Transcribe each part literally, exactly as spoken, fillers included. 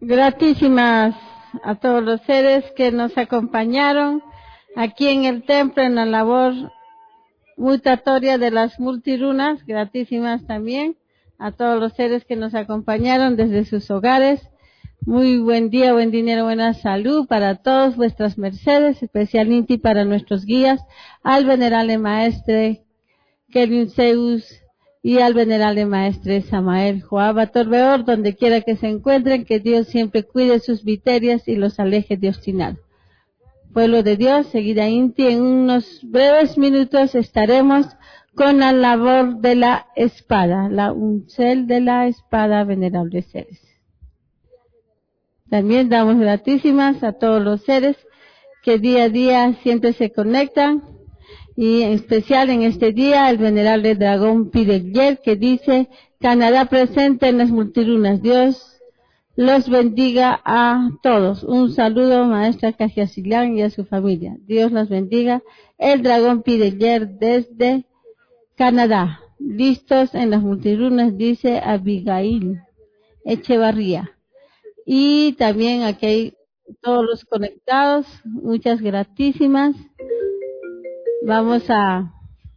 Gratísimas a todos los seres que nos acompañaron aquí en el templo en la labor mutatoria de las multirunas. Gratísimas también a todos los seres que nos acompañaron desde sus hogares. Muy buen día, buen dinero, buena salud para todos vuestras mercedes, especialmente para nuestros guías, al venerable maestre Kelvin Zeus y al venerable maestre Samael Joaba Torbeor, donde quiera que se encuentren, que Dios siempre cuide sus viterias y los aleje de obstinado. Pueblo de Dios, seguida Inti, en unos breves minutos estaremos con la labor de la espada, la uncel de la espada, venerables seres. También damos gratísimas a todos los seres que día a día siempre se conectan, y en especial en este día el venerable dragón Pidegyer, que dice: Canadá presente en las multirunas. Dios los bendiga a todos. Un saludo, maestra Cajiasilán, y a su familia. Dios los bendiga. El dragón Pidegyer desde Canadá. Listos en las multirunas, dice Abigail Echevarría. Y también aquí hay todos los conectados, muchas gratísimas. Vamos a,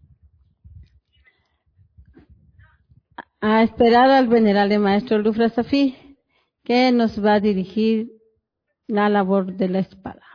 a esperar al venerable maestro Lufra Safí, que nos va a dirigir la labor de la espada.